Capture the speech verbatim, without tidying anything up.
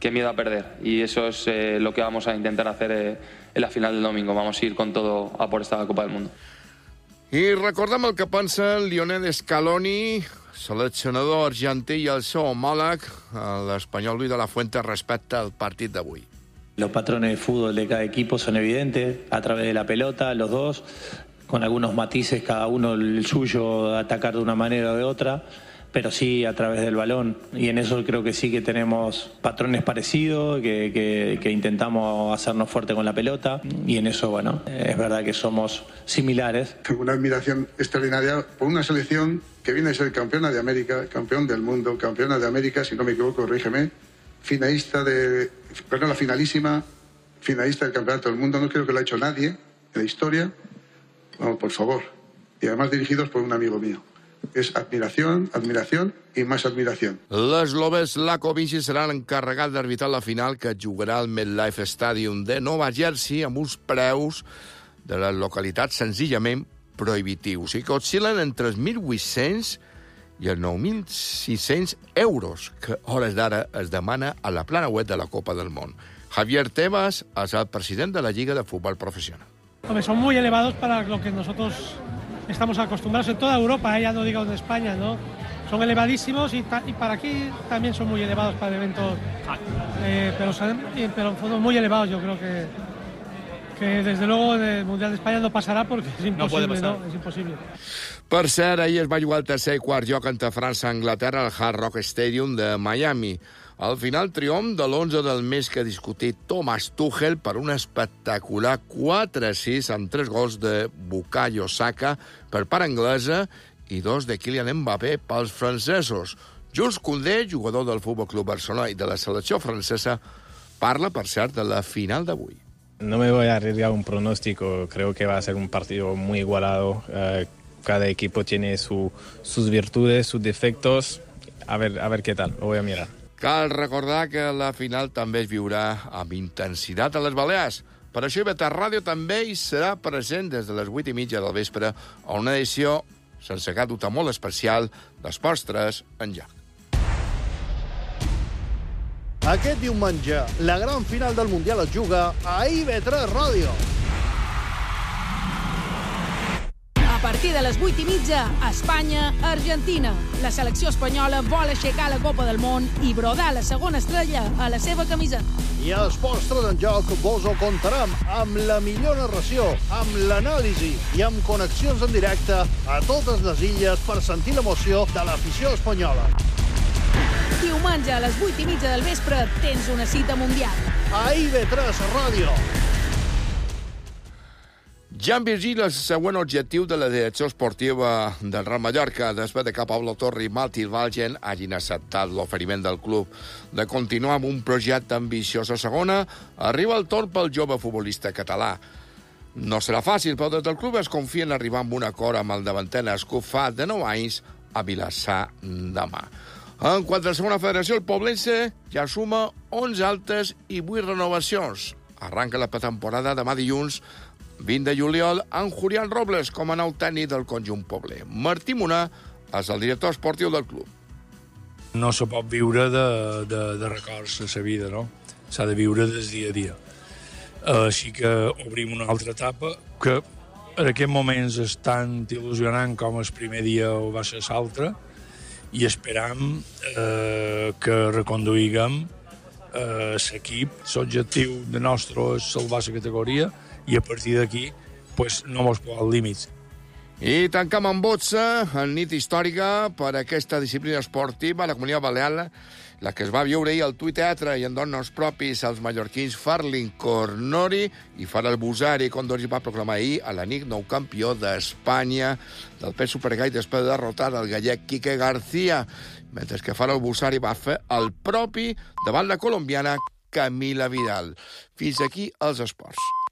que miedo a perder. Y eso es eh, lo que vamos a intentar hacer eh, en la final del domingo. Vamos a ir con todo a por esta Copa del Mundo. I recordem el que pensa Lionel Scaloni, seleccionador argentí, i el seu homòleg, l'espanyol Luis de la Fuente, respecte al partit d'avui. Los patrones de fútbol de cada equipo son evidentes, a través de la pelota, los dos, con algunos matices, cada uno el suyo, atacar de una manera o de otra, pero sí a través del balón. Y en eso creo que sí que tenemos patrones parecidos, que, que, que intentamos hacernos fuerte con la pelota. Y en eso, bueno, es verdad que somos similares. Tengo una admiración extraordinaria por una selección que viene a ser campeona de América, campeón del mundo, campeona de América, si no me equivoco, corrígeme, finalista de... perdón, la finalísima, finalista del campeonato del mundo. No creo que lo ha hecho nadie en la historia. Vamos, por favor. Y además dirigidos por un amigo mío. És admiració, admiració i més admiració. L'eslovè Slavko Vinčić serà l'encarregat d'arbitrar la final que jugarà al MetLife Stadium de Nova Jersey amb uns preus de les localitats senzillament prohibitius i que oscil·len entre els mil vuit-cents i els nou mil sis-cents euros que a hores d'ara es demana a la plana web de la Copa del Món. Javier Tebas és el president de la Lliga de Futbol Professional. Hombre, son muy elevados para lo que nosotros estamos acostumbrados en toda Europa, ¿eh? Ya no digo en España, ¿no? Son elevadísimos y, y para aquí también son muy elevados para eventos, eh, pero, pero en fondo muy elevados. Yo creo que, que desde luego el Mundial de España no pasará porque es imposible, ¿no? Es imposible. Per cert, ahir es va jugar el tercer i quart lloc entre França i Anglaterra al Hard Rock Stadium de Miami. Al final, triomf de l'onze del mes que ha discutit Thomas Tuchel per un espectacular quatre a sis amb tres gols de Bukayo Saka per part anglesa i dos de Kylian Mbappé pels francesos. Jules Koundé, jugador del Futbol Club Barcelona i de la selecció francesa, parla, per cert, de la final d'avui. No me voy a arriesgar un pronóstico, creo que va a ser un partido muy igualado. Uh, cada equipo tiene su, sus virtudes, sus defectos. A ver, a ver qué tal, lo voy a mirar. Cal recordar que la final també es viurà amb intensitat a les Balears. Per això I V T Ràdio també hi serà present des de les vuit i mitja del vespre a una edició sense cap dubte molt especial d'Esports tres en joc. Aquest diumenge, la gran final del Mundial es juga a I V tres Ràdio. A partir de les vuit i mitja, Espanya-Argentina. La selecció espanyola vol aixecar la Copa del Món i brodar la segona estrella a la seva camisa. I a Esports tres en joc vos ho contarem amb la millor narració, amb l'anàlisi i amb connexions en directe a totes les illes per sentir l'emoció de l'afició espanyola. Diumenge a les vuit i mitja del vespre tens una cita mundial. A I V tres Ràdio. Jan Virgili, el següent objectiu de la direcció esportiva del Real Mallorca, després de que Pablo Torre i Martí Valgen hagin acceptat l'oferiment del club de continuar amb un projecte ambiciós a segona, arriba el torn pel jove futbolista català. No serà fàcil, però des del club es confia en arribar amb un acord amb el davanter nascut fa de nou anys a Vilassar de Mar. En quant a la segona federació, el poblense ja suma onze altes i vuit renovacions. Arranca la pretemporada demà dilluns vint de juliol amb Julián Robles com a nou tècnic del conjunt pobler. Martí Munà és el director esportiu del club. No se pot viure de, de, de records a la vida, no? S'ha de viure des dia a dia. Així que obrim una altra etapa que en aquests moments és tan il·lusionant com el primer dia ho va ser l'altre i esperam eh, que reconduïguem eh, l'equip. L'objectiu de nostre és salvar la categoria i a partir d'aquí pues, no mos posen límits. I tancam amb boxa, en nit històrica per aquesta disciplina esportiva, la Comunitat Balear, la que es va viure ahir al Tui Teatre i en dones propis als mallorquins Farlin Cornori i Farel Busari, Condori va proclamar ahir a la nit nou campió d'Espanya del pes supergai després de derrotar el gallec Quique García, mentre que Farel Busari va fer el propi davant la colombiana Camila Vidal. Fins aquí els esports.